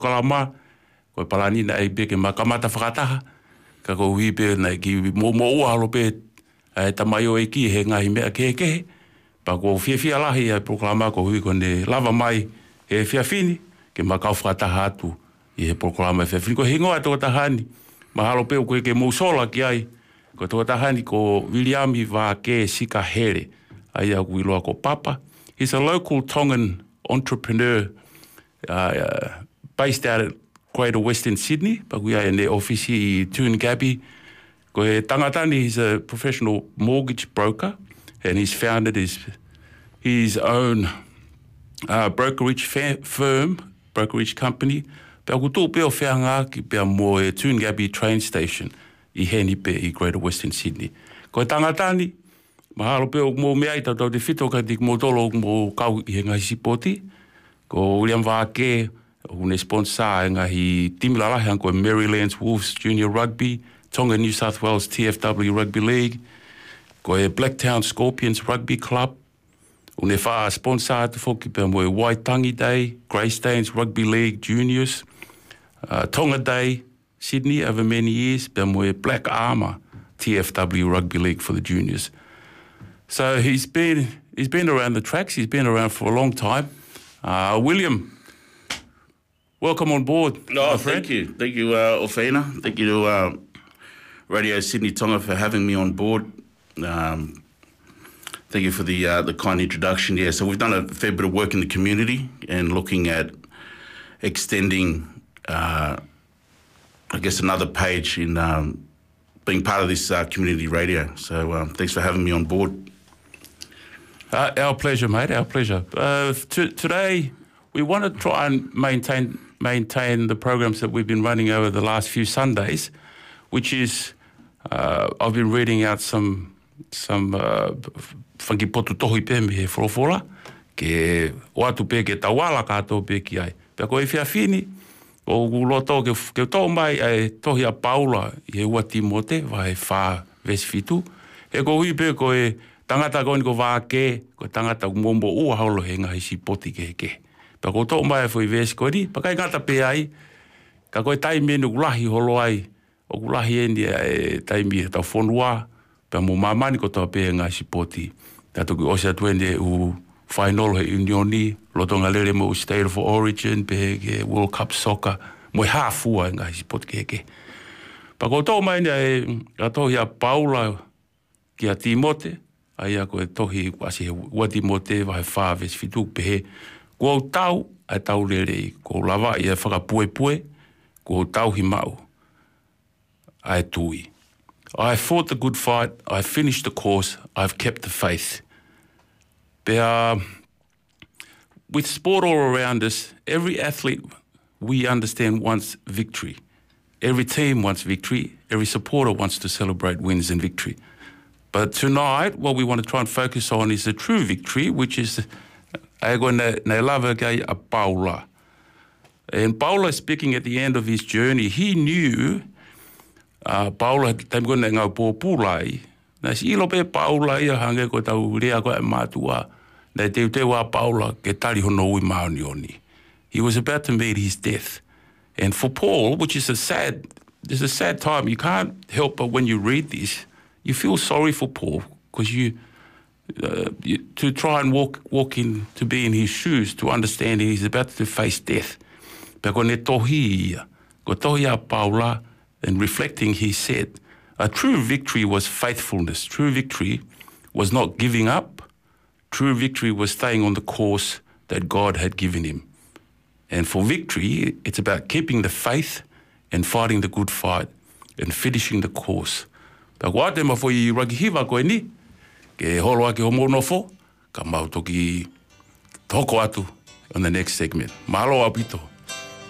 kalama, ko palani na e ke makamata whakataha, ka ko hui pe na ki mo ua halo pe tamai o e ki he ngahi mea kehe, pa ko fia lahi e proklama ko hui ko ne lava mai he fia fini, ke makau whakataha atu i he proklama e fia fini. Ko hingoa e toka tahani, mahalo pe ko ke mousola ki ai, ko toka tahani ko Williami va ke sika here, ai a kuiloa ko papa. He's a local Tongan entrepreneur based out of Greater Western Sydney, but we are in the office here, Toongabbie. Ko he tangatani, he's a professional mortgage broker, and he's founded his own brokerage firm, brokerage company. Pea kutu peo whianga ki pea mo e Toongabbie train station I heni pe I Greater Western Sydney. Ko he tangatani, mahalo peo mo mea I tau te whito ka tik mo tolo mo kau I he ngahi sipoti. Ko William Vake, hune sponsor ngahi timilalahi ang ko Marylands Wolves Junior Rugby, Tonga New South Wales TFW Rugby League, ko e Blacktown Scorpions Rugby Club, une wha sponsor te whoki pia mo e Waitangi Day, Grey Stains Rugby League Juniors, Tonga Day, Sydney over many years, pia mo e Black Armour TFW Rugby League for the juniors. So he's been around the tracks, he's been around for a long time. William, welcome on board. Oh, thank you. Thank you, Ofena. Thank you to Radio Sydney Tonga for having me on board. Thank you for the kind introduction. Yeah, so we've done a fair bit of work in the community and looking at extending, I guess, another page in being part of this community radio. So thanks for having me on board. Our pleasure, mate, our pleasure. Today, we want to try and maintain the programs that we've been running over the last few Sundays, which is, I've been reading out some whangi potu tohi pe me he whorowhora, ke watu pe ke tawala kato pe ki ai. Pea ko e whia whini, o loto ke tau mai e tohi a Paula I he ua Timote, vai wha Vesfitu. E ko hui pe ko e tangata ko ni ko Vake, ko tangata kumombo ua haulo he ngahi si poti ke ke. Pea ko tau mai e fui vesi ko ni, pakai ngata pe ai, ka koe tai menu kulahi holo ai, o kulahi endi e tai mi tau whonua, pea mo mamani ko tau pe ngahi si poti. Tato ki osia tuende u final he unioni, lotonga lere mo State of Origin, pe ke World Cup Soccer, mo e hafua ngahi si poti ke ke. Pa ko tau mai ni a tohi a Paula ki a Timote, ai a koe tohi wasi he ua Timote, vai wha Vesfitu pe he, ko tau a tau lere ko lava I a whakapue, ko tau hi mau, ai tui. I fought the good fight, I finished the course, I've kept the faith. But with sport all around us, every athlete, we understand, wants victory. Every team wants victory, every supporter wants to celebrate wins and victory. But tonight, what we want to try and focus on is the true victory, which is ne lava gai a Paula. And Paula, speaking at the end of his journey, he knew Paula taim ko ngau pōpūlai. Na si ilo pe Paula ia hange ko tau rea ko e mātua. Na te wa Paula ke tari hono ui maoni oni. He was about to meet his death. And for Paul, which is a sad time, you can't help but when you read this, you feel sorry for Paul because you to try and walk in, to be in his shoes, to understand he's about to face death. Pea ko ne tohi ia, ko tohi a Paula, and reflecting, he said, a true victory was faithfulness. True victory was not giving up. True victory was staying on the course that God had given him. And for victory, it's about keeping the faith and fighting the good fight and finishing the course. Pea ko ate mawhoi I rakihiwa koe ni, ke holo ake homo nofo, ka mau toki toko atu on the next segment. Mahalo apito.